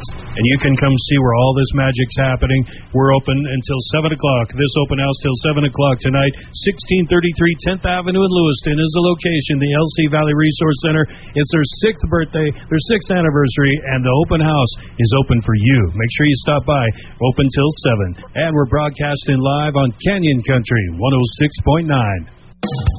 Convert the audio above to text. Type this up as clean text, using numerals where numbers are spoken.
And you can come see where all this magic's happening. We're open until 7 o'clock. This open house till 7 o'clock tonight. 1633 10th Avenue in Lewiston is the location. The LC Valley Resource Center. It's their 6th birthday, their 6th anniversary, and the open house is open for you. Make sure you stop by. Open till 7. And we're broadcasting live on Canyon Country 106.9.